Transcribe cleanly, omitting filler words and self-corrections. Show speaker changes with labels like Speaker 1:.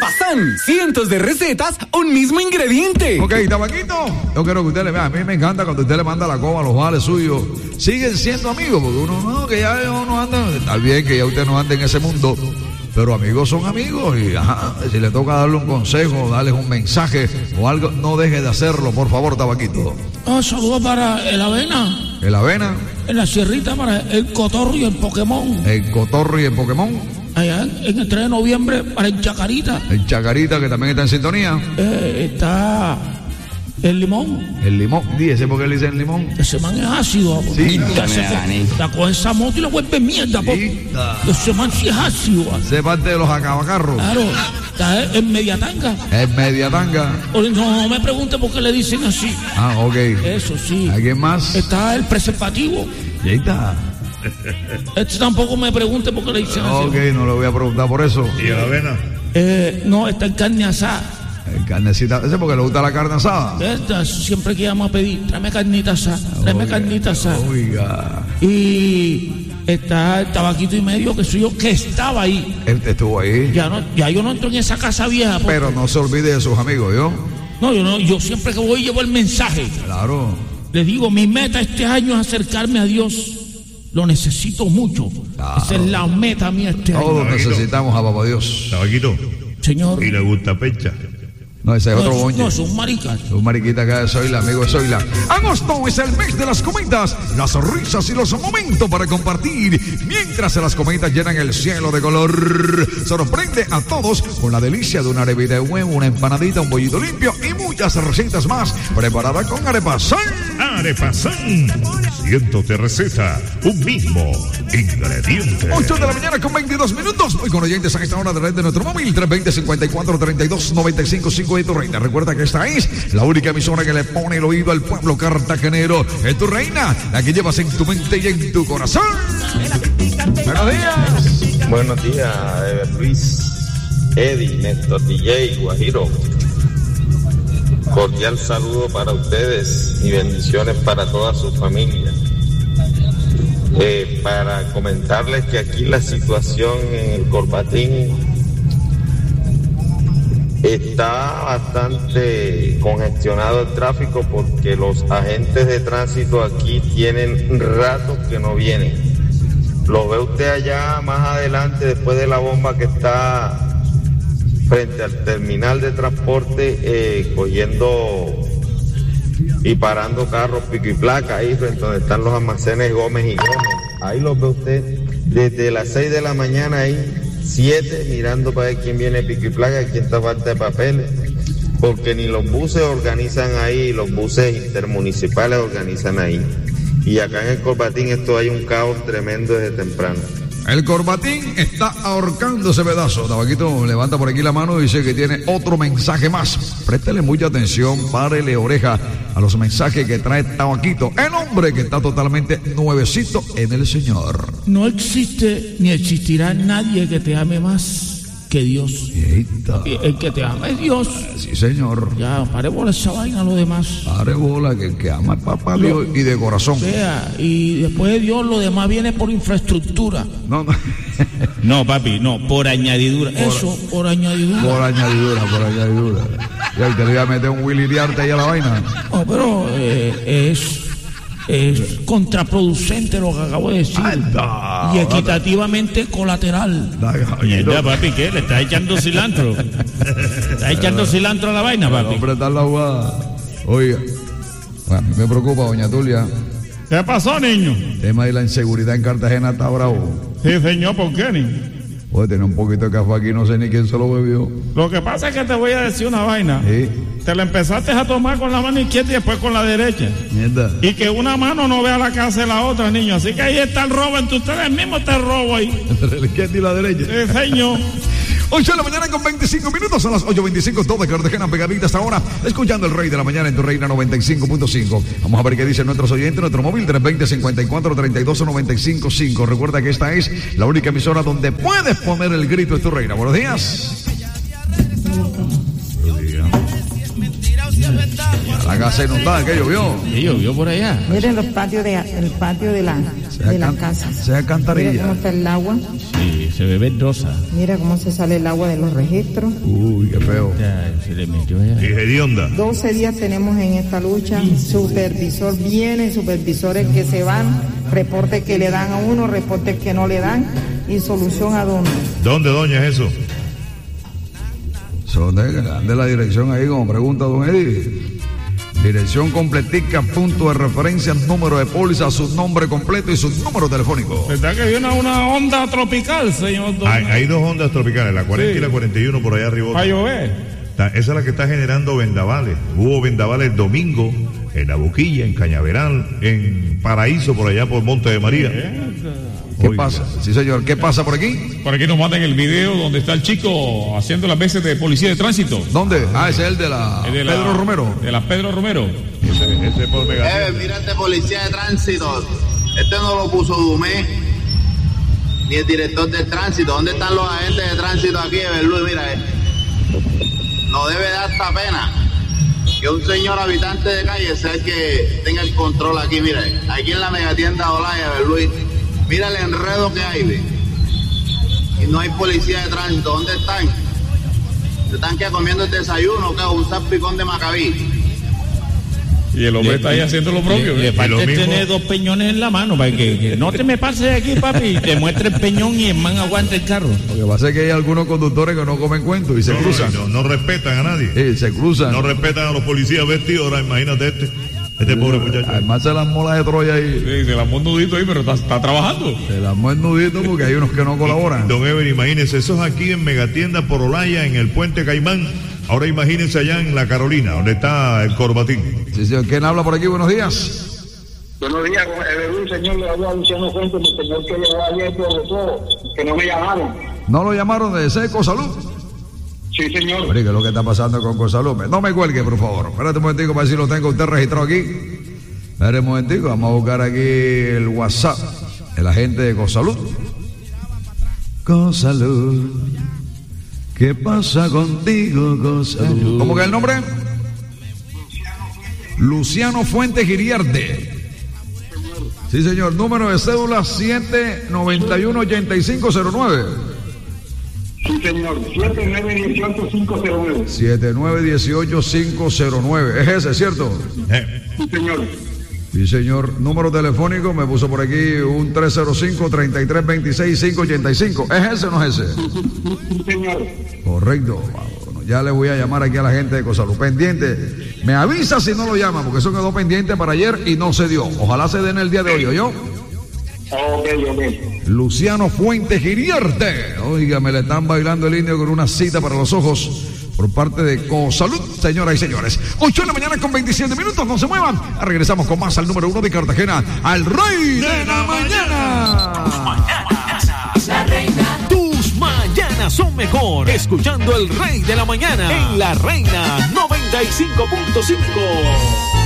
Speaker 1: Arepasán. Cientos de recetas, un mismo ingrediente.
Speaker 2: Ok, tabaquito. Yo quiero que usted le vea. A mí me encanta cuando usted le manda la coba a los vales suyos. Siguen siendo amigos, porque uno no, que ya no anda. Está bien que ya usted no ande en ese mundo. Pero amigos son amigos y si le toca darle un consejo, darles un mensaje o algo, no deje de hacerlo, por favor, tabaquito.
Speaker 3: Saludos para el Avena.
Speaker 2: ¿El Avena?
Speaker 3: En la sierrita para el Cotorro y el Pokémon.
Speaker 2: El Cotorro y el Pokémon.
Speaker 3: Allá en el 3 de noviembre para el Chacarita.
Speaker 2: El Chacarita, que también está en sintonía.
Speaker 3: Está el Limón.
Speaker 2: El Limón, dígase por qué le dicen Limón.
Speaker 3: Ese man es ácido.
Speaker 2: Sí,
Speaker 3: la coge esa moto y la vuelve mierda. Ese man sí es ácido.
Speaker 2: Se parte de los acabacarros.
Speaker 3: Claro, está en media tanga.
Speaker 2: En media tanga.
Speaker 3: No me pregunte por qué le dicen así.
Speaker 2: Ok.
Speaker 3: Eso sí.
Speaker 2: ¿Alguien más?
Speaker 3: Está el preservativo.
Speaker 2: Y ahí está.
Speaker 3: Tampoco me pregunte por qué le dicen así.
Speaker 2: Ok, no le voy a preguntar por eso.
Speaker 4: ¿Y la avena?
Speaker 3: No, está en carne asada.
Speaker 2: Carnecita, ese porque le gusta la carne asada.
Speaker 3: Siempre que íbamos a pedir, tráeme carnita asada, carnita asada.
Speaker 2: Oiga.
Speaker 3: Y está el tabaquito y medio, que soy yo, que estaba ahí.
Speaker 2: Él estuvo ahí.
Speaker 3: Ya yo no entro en esa casa vieja.
Speaker 2: Pero no se olvide de sus amigos, ¿yo?
Speaker 3: No, yo siempre que voy llevo el mensaje.
Speaker 2: Claro.
Speaker 3: Les digo, mi meta este año es acercarme a Dios. Lo necesito mucho.
Speaker 2: Claro.
Speaker 3: Esa es la meta mía este año.
Speaker 2: Todos necesitamos a Papá Dios.
Speaker 4: Tabaquito.
Speaker 3: Señor.
Speaker 4: ¿Y le gusta pecha?
Speaker 2: No, ese es otro boñe.
Speaker 3: No, son maricas.
Speaker 2: Un mariquita acá de Zoila, amigo de Zoila. Agosto es el mes de las cometas, las risas y los momentos para compartir. Mientras las cometas llenan el cielo de color, sorprende a todos con la delicia de una arepita de huevo, una empanadita, un pollito limpio y muchas recetas más preparadas con Arepasán.
Speaker 4: Arepasán. Cientos de recetas, un mismo ingrediente.
Speaker 2: 8 de la mañana con 22 minutos. Hoy con oyentes a esta hora de red de nuestro móvil 320-54-32-95-5 de tu reina. Recuerda que esta es la única emisora que le pone el oído al pueblo cartagenero. Es tu reina, la que llevas en tu mente y en tu corazón. Buenos días.
Speaker 5: Buenos días, Luis, Eddie, Néstor, DJ, Guajiro. Cordial saludo para ustedes y bendiciones para toda su familia. Para comentarles que aquí la situación en el Corbatín está bastante congestionado el tráfico porque los agentes de tránsito aquí tienen ratos que no vienen. Lo ve usted allá más adelante, después de la bomba que está frente al terminal de transporte, cogiendo y parando carros pico y placa ahí frente donde están los almacenes Gómez y Gómez. Ahí los ve usted desde las 6 de la mañana ahí, 7 mirando para ver quién viene pico y placa, quién está falta de papeles, porque ni los buses organizan ahí, los buses intermunicipales organizan ahí. Y acá en el Corbatín esto hay un caos tremendo desde temprano.
Speaker 2: El Corbatín está ahorcando ese pedazo. Tabaquito levanta por aquí la mano y dice que tiene otro mensaje más. Préstele mucha atención, párele oreja a los mensajes que trae Tabaquito, el hombre que está totalmente nuevecito en el Señor.
Speaker 3: No existe ni existirá nadie que te ame más que Dios.
Speaker 2: Eita.
Speaker 3: El que te ama es Dios.
Speaker 2: Sí, señor.
Speaker 3: Ya, pare bola esa vaina, lo demás.
Speaker 2: Pare bola, que el que ama al papá Dios y de corazón.
Speaker 3: Vea, y después de Dios, lo demás viene por infraestructura.
Speaker 2: No.
Speaker 6: No, papi, no, por añadidura.
Speaker 3: Por añadidura.
Speaker 2: Por añadidura. Ya, te le iba a meter un Willy Diarte ahí a la vaina.
Speaker 3: No, pero es contraproducente lo que acabo de decir. Y equitativamente colateral.
Speaker 6: Mierda, papi, ¿qué? ¿Le estás echando cilantro? ¿Estás echando cilantro a la vaina, papi?
Speaker 2: Hombre, está la jugada. Oiga, bueno, a mí me preocupa, doña Tulia.
Speaker 7: ¿Qué pasó, niño?
Speaker 2: El tema de la inseguridad en Cartagena está bravo.
Speaker 7: Sí, señor, ¿por qué, niño?
Speaker 2: Puede tener un poquito de café aquí, no sé ni quién se lo bebió.
Speaker 7: Lo que pasa es que te voy a decir una vaina.
Speaker 2: ¿Sí?
Speaker 7: Te la empezaste a tomar con la mano izquierda y después con la derecha.
Speaker 2: Mierda.
Speaker 7: Y que una mano no vea la casa de la otra, niño. Así que ahí está el robo, entre ustedes mismos está el robo ahí.
Speaker 2: Entre la izquierda y la derecha.
Speaker 7: Sí, señor.
Speaker 2: 8 de la mañana con 25 minutos, a las 8:25, todo de Cartagena pegadita hasta ahora, escuchando el Rey de la Mañana en tu Reina 95.5. Vamos a ver qué dicen nuestros oyentes, nuestro móvil 320-54-32-95.5. Recuerda que esta es la única emisora donde puedes poner el grito en tu Reina. Buenos días. La casa inundada, ¿qué llovió?
Speaker 6: ¿Qué llovió por allá?
Speaker 8: Miren el patio de la de la casa.
Speaker 2: Se alcantarilla.
Speaker 8: Mira cómo está el agua.
Speaker 6: Sí, se ve verdosa.
Speaker 8: Mira cómo se sale el agua de los registros.
Speaker 2: Uy, qué feo.
Speaker 6: Ya, se le metió ya.
Speaker 4: Y hedionda.
Speaker 8: 12 días tenemos en esta lucha. Supervisor viene, supervisores que se van, reportes que le dan a uno, reportes que no le dan. ¿Y solución a dónde?
Speaker 4: ¿Dónde, doña, es eso?
Speaker 2: De la dirección ahí, como pregunta don Eddie. Dirección completica, punto de referencia, número de póliza, su nombre completo y su número telefónico.
Speaker 7: ¿Verdad que viene una onda tropical, señor?
Speaker 4: Hay dos ondas tropicales, la 40
Speaker 7: Sí.
Speaker 4: y la 41 por allá arriba.
Speaker 7: Va a llover.
Speaker 4: Esa es la que está generando vendavales. Hubo vendavales el domingo en La Boquilla, en Cañaveral, en Paraíso, por allá por Monte de María.
Speaker 2: ¿Qué
Speaker 4: Oiga.
Speaker 2: pasa? Sí, señor. ¿Qué pasa por aquí?
Speaker 7: Por aquí nos mandan el video donde está el chico haciendo las veces de policía de tránsito.
Speaker 2: ¿Dónde? Ah, ese es el de la
Speaker 7: Es de la-
Speaker 2: Pedro Romero.
Speaker 7: De la Pedro Romero.
Speaker 4: Ese por Megatienda.
Speaker 9: Mira este policía de tránsito. Este no lo puso Dumé, ni el director del tránsito. ¿Dónde están los agentes de tránsito aquí de Berluy? Mira, no debe dar esta pena que un señor habitante de calle sea el que tenga el control aquí. Mira, aquí en la megatienda Olaya, Berluy. Mira el enredo que hay, ve. Y no hay policía de tránsito. ¿Dónde están? ¿Se están que comiendo el desayuno o qué? Un salpicón de Macabí.
Speaker 7: Y el hombre está ahí haciendo lo propio.
Speaker 6: Le
Speaker 7: ¿eh?
Speaker 6: falta
Speaker 4: lo mismo-
Speaker 6: tener dos peñones en la mano para que no te me pases de aquí, papi, y te muestre el peñón y el man aguanta el carro.
Speaker 2: Lo que pasa es que hay algunos conductores que no comen cuento y se cruzan.
Speaker 4: No respetan a nadie.
Speaker 2: Se cruzan.
Speaker 4: No respetan a los policías vestidos. Ahora imagínate este pobre muchacho.
Speaker 2: Además se las molas de Troya ahí.
Speaker 7: Sí, se la un nudito ahí, pero está trabajando.
Speaker 2: Se las mueve nudito porque hay unos que no colaboran.
Speaker 4: Don Ever, imagínense, eso es aquí en Megatienda por Olaya, en el Puente Caimán. Ahora imagínense allá en La Carolina, donde está el Corbatín.
Speaker 2: Sí, señor. ¿Quién habla por aquí? Buenos días.
Speaker 10: Buenos días, un señor le habló a Luciano Fuentes, mi señor que llegó ayer por todo, que no me llamaron.
Speaker 2: ¿No lo llamaron de Seco Salud?
Speaker 10: Sí, señor.
Speaker 2: ¿Qué es lo que está pasando con Cosalud? No me cuelgue, por favor. Espérate un momentico para ver si lo tengo usted registrado aquí. Espérate un momentico, vamos a buscar aquí el WhatsApp. El agente de Cosalud. Cosalud. ¿Qué pasa contigo, Cosalud? ¿Cómo que es el nombre? Luciano Fuentes Giriarte. Sí, señor. Número de cédula 791-8509.
Speaker 10: Sí, señor. 7918-509.
Speaker 2: 7918-509. Es ese, ¿cierto?
Speaker 10: Sí, señor.
Speaker 2: Sí, señor. Número telefónico, me puso por aquí un 305-3326-585. ¿Es ese o no es ese?
Speaker 10: Sí, señor.
Speaker 2: Correcto. Bueno, ya le voy a llamar aquí a la gente de Cosalud. Pendiente. Me avisa si no lo llama, porque eso quedó pendiente para ayer y no se dio. Ojalá se den el día de hoy, ¿oyó?
Speaker 10: Ok.
Speaker 2: Luciano Fuentes Giriarte. Oiga, me le están bailando el indio con una cita para los ojos por parte de Cosalud, señoras y señores. 8 de la mañana con 27 minutos, no se muevan. Regresamos con más al número 1 de Cartagena, al Rey de la Mañana.
Speaker 11: La reina. Tus mañanas son mejor escuchando el Rey de la Mañana en La Reina 95.5.